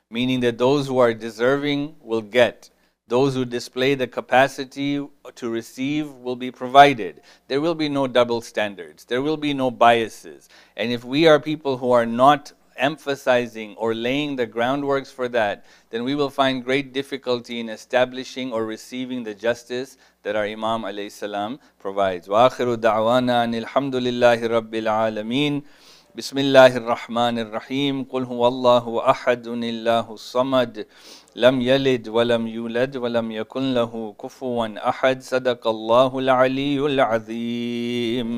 meaning that those who are deserving will get. Those who display the capacity to receive will be provided. There will be no double standards. There will be no biases. And if we are people who are not emphasizing or laying the groundworks for that, then we will find great difficulty in establishing or receiving the justice that our Imam alayhi salam provides. وآخر دعوانا أن الحمد لله رب العالمين. بسم الله الرحمن الرحيم. قل هو الله أحد الله الصمد لم يلد ولم يولد ولم يكن له كفوا أحد. صدق الله العلي العظيم.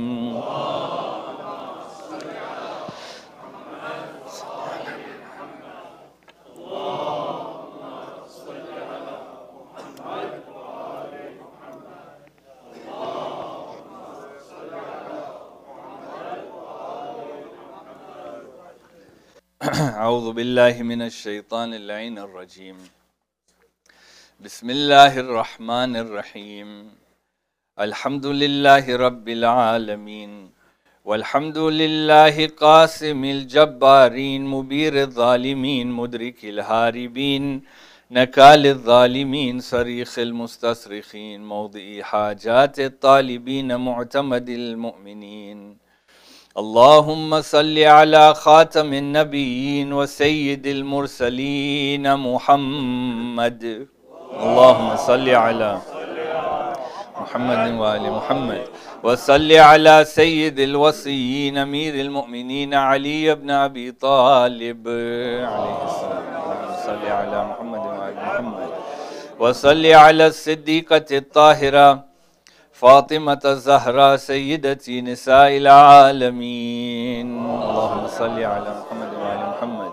أعوذ بالله من الشيطان اللعين الرجيم. بسم الله الرحمن الرحيم. الحمد لله رب العالمين والحمد لله قاسم الجبارين مبير الظالمين مدرك الهاربين نكال الظالمين صريخ المستصرخين موضع حاجات الطالبين معتمد المؤمنين. اللهم صل على خاتم النبيين وسيد المرسلين محمد. اللهم صل على محمد وآل محمد وصل على سيد الوصيين أمير المؤمنين علي بن أبي طالب عليه السلام. اللهم صل على محمد وآل محمد وصل على الصديقة الطاهرة فاطمة الزهراء سيدتي نساء العالمين. اللهم صل على محمد وآل محمد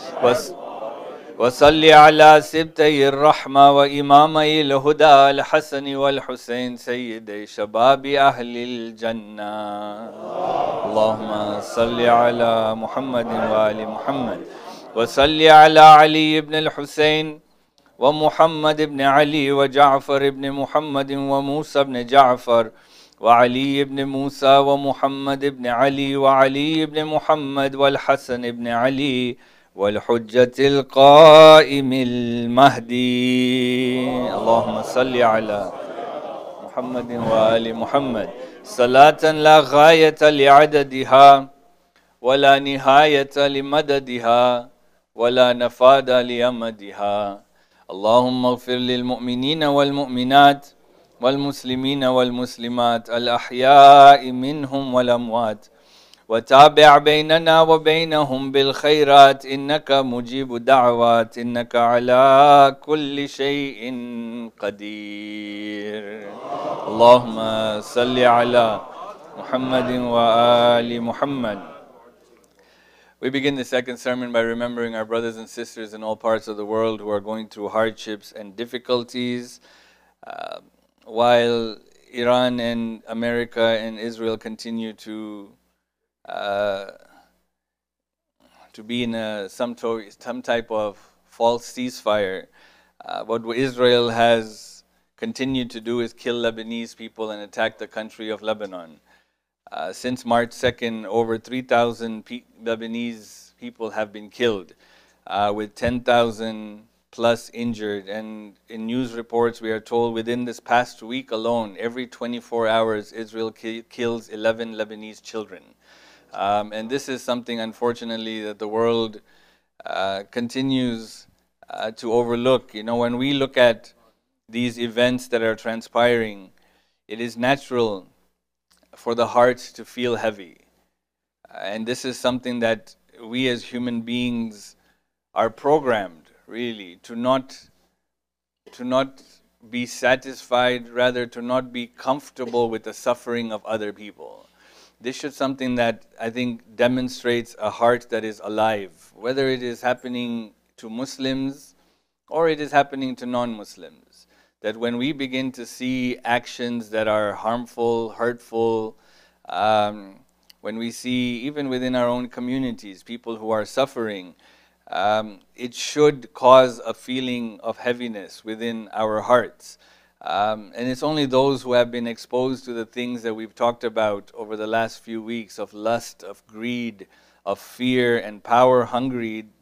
وصل على سبتي الرحمة وإمامي الهدى الحسن والحسين سيدي شباب أهل الجنة. اللهم صل على محمد وآل محمد وصل على علي بن الحسين ومحمد بن علي وجعفر بن محمد وموسى بن جعفر وعلي بن موسى ومحمد بن علي وعلي بن محمد والحسن بن علي والحجة القائم المهدي. اللهم صل على محمد وآل محمد صلاة لا غاية لعددها ولا نهاية لمددها ولا نفاد لأمدها. اللهم اغفر للمؤمنين والمؤمنات والمسلمين والمسلمات الأحياء منهم والأموات وتابع بيننا وبينهم بالخيرات إنك مجيب الدعوات إنك على كل شيء قدير. اللهم صل على محمد وآل محمد. We begin the second sermon by remembering our brothers and sisters in all parts of the world who are going through hardships and difficulties. While Iran and America and Israel continue to be in some type of false ceasefire, what Israel has continued to do is kill Lebanese people and attack the country of Lebanon. Since March 2nd, over 3,000 Lebanese people have been killed, with 10,000 plus injured. And in news reports, we are told within this past week alone, every 24 hours, Israel kills 11 Lebanese children. And this is something, unfortunately, that the world continues to overlook. You know, when we look at these events that are transpiring, it is natural for the heart to feel heavy. And this is something that we as human beings are programmed, really, to not be satisfied, rather to not be comfortable with the suffering of other people. This is something that I think demonstrates a heart that is alive, whether it is happening to Muslims or it is happening to non-Muslims. That when we begin to see actions that are harmful, hurtful, when we see even within our own communities, people who are suffering, it should cause a feeling of heaviness within our hearts. And it's only those who have been exposed to the things that we've talked about over the last few weeks of lust, of greed, of fear and power hungry,